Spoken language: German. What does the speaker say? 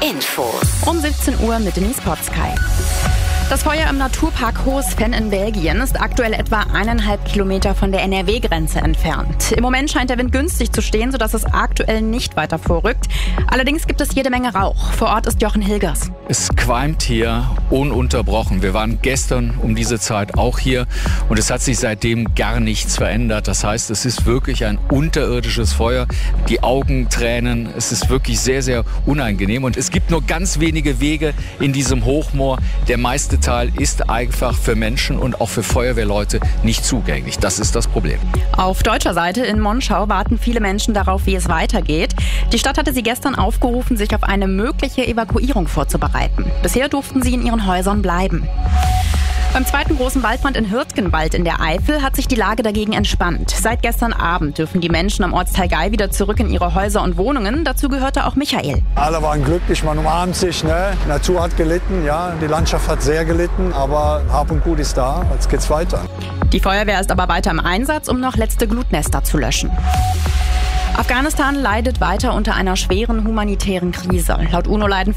Info. Um 17 Uhr mit Denise Potzkei. Das Feuer im Naturpark Hohes Venn in Belgien ist aktuell etwa 1,5 Kilometer von der NRW-Grenze entfernt. Im Moment scheint der Wind günstig zu stehen, sodass es aktuell nicht weiter vorrückt. Allerdings gibt es jede Menge Rauch. Vor Ort ist Jochen Hilgers. Es qualmt hier ununterbrochen. Wir waren gestern um diese Zeit auch hier und es hat sich seitdem gar nichts verändert. Das heißt, es ist wirklich ein unterirdisches Feuer. Die Augen tränen. Es ist wirklich sehr, sehr unangenehm und es gibt nur ganz wenige Wege in diesem Hochmoor. Der meiste Teil ist einfach für Menschen und auch für Feuerwehrleute nicht zugänglich. Das ist das Problem. Auf deutscher Seite in Monschau warten viele Menschen darauf, wie es weitergeht. Die Stadt hatte sie gestern aufgerufen, sich auf eine mögliche Evakuierung vorzubereiten. Bisher durften sie in ihren Häusern bleiben. Beim zweiten großen Waldbrand in Hürtgenwald in der Eifel hat sich die Lage dagegen entspannt. Seit gestern Abend dürfen die Menschen am Ortsteil Gei wieder zurück in ihre Häuser und Wohnungen. Dazu gehörte auch Michael. Alle waren glücklich, man umarmt sich. Ne? Die Natur hat gelitten, ja, die Landschaft hat sehr gelitten, aber Hab und Gut ist da, jetzt geht's weiter. Die Feuerwehr ist aber weiter im Einsatz, um noch letzte Glutnester zu löschen. Afghanistan leidet weiter unter einer schweren humanitären Krise. Laut UNO leiden